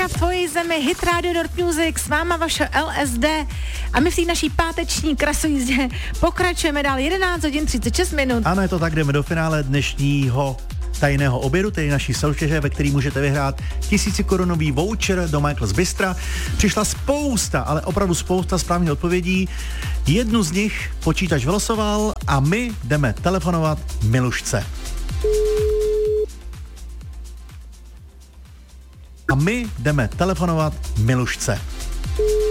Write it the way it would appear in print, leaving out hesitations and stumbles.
Pětka v tvojí zemi, Hit Radio Dot Music, s váma vaše LSD a my v té naší páteční krasojízdě pokračujeme dál 11 hodin 36 minut. Ano, je to tak, jdeme do finále dnešního tajného obědu, tedy naší soutěže, ve který můžete vyhrát 1000korunový voucher do Michael's Bystra. Přišla spousta, ale opravdu spousta správných odpovědí. Jednu z nich počítač vylosoval a my jdeme telefonovat Milušce. A my jdeme telefonovat Milušce.